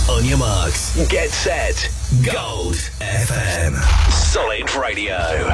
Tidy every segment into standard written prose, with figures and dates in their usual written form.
On your marks, get set, Gold FM. Solid Radio.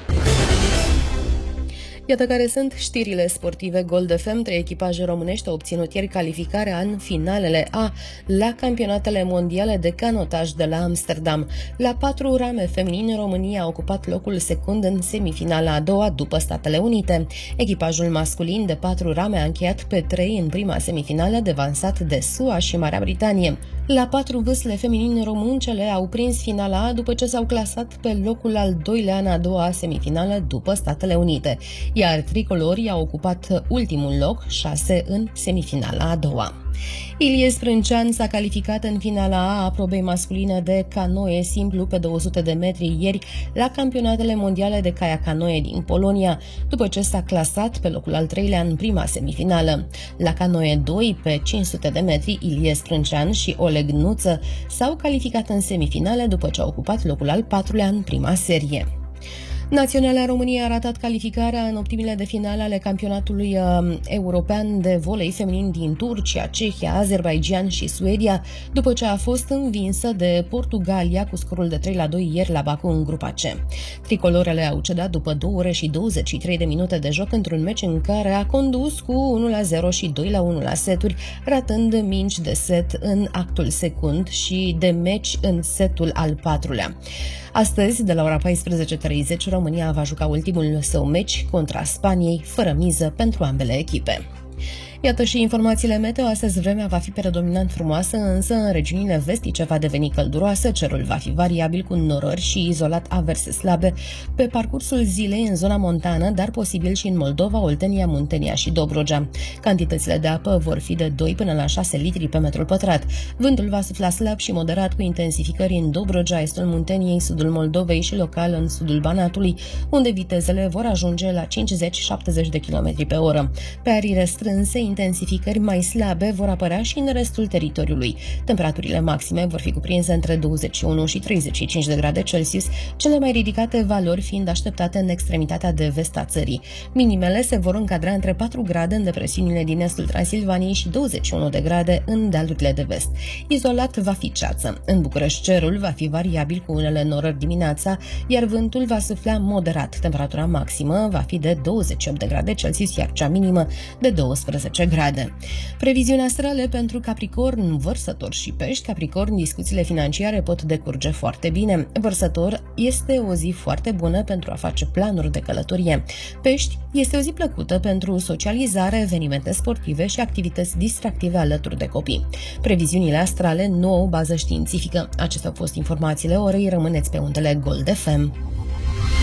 Iată care sunt știrile sportive Gold FM. 3 echipaje românești au obținut ieri calificarea în finalele A la campionatele mondiale de canotaj de la Amsterdam. La 4 rame feminine, România a ocupat locul secund în semifinala a doua după Statele Unite. Echipajul masculin de 4 rame a încheiat pe 3 în prima semifinală, devansat de SUA și Marea Britanie. La 4 vâsle feminine, româncele au prins finala A după ce s-au clasat pe locul al doilea în a doua semifinală după Statele Unite, iar tricolorii au ocupat ultimul loc, 6 în semifinala a doua. Ilie Sprâncean s-a calificat în finala A probei masculine de canoe simplu pe 200 de metri ieri la campionatele mondiale de caiac-canoe din Polonia, după ce s-a clasat pe locul al treilea în prima semifinală. La canoe 2 pe 500 de metri, Ilie Sprâncean și Oleg Nuță s-au calificat în semifinale după ce au ocupat locul al patrulea în prima serie. Naționala României a ratat calificarea în optimile de finale ale campionatului european de volei feminin din Turcia, Cehia, Azerbaidjan și Suedia, după ce a fost învinsă de Portugalia cu scorul de 3-2 ieri la Baku în grupa C. Tricolorele au cedat după 2 ore și 23 de minute de joc într-un meci în care a condus cu 1-0 și 2-1 la seturi, ratând mingi de set în actul secund și de meci în setul al patrulea. Astăzi, de la ora 14:30, România va juca ultimul său meci contra Spaniei, fără miză pentru ambele echipe. Iată și informațiile meteo. Astăzi vremea va fi predominant frumoasă, însă în regiunile vestice va deveni călduroasă, cerul va fi variabil cu norări și izolat averse slabe pe parcursul zilei în zona montană, dar posibil și în Moldova, Oltenia, Muntenia și Dobrogea. Cantitățile de apă vor fi de 2 până la 6 litri pe metru pătrat. Vântul va sufla slab și moderat cu intensificări în Dobrogea, estul Munteniei, sudul Moldovei și local în sudul Banatului, unde vitezele vor ajunge la 50-70 de km pe oră. Pe arii restrânse, intensificări mai slabe vor apărea și în restul teritoriului. Temperaturile maxime vor fi cuprinse între 21 și 35 de grade Celsius, cele mai ridicate valori fiind așteptate în extremitatea de vest a țării. Minimele se vor încadra între 4 grade în depresiunile din estul Transilvaniei și 21 de grade în dealurile de vest. Izolat va fi ceață. În București cerul va fi variabil cu unele norări dimineața, iar vântul va sufla moderat. Temperatura maximă va fi de 28 de grade Celsius, iar cea minimă de 12 grade. Previziuni astrale pentru Capricorn, Vărsător și Pești. Capricorn, discuțiile financiare pot decurge foarte bine. Vărsător, este o zi foarte bună pentru a face planuri de călătorie. Pești, este o zi plăcută pentru socializare, evenimente sportive și activități distractive alături de copii. Previziunile astrale nu au bază științifică. Acestea au fost informațiile orei. Rămâneți pe undele Gold FM.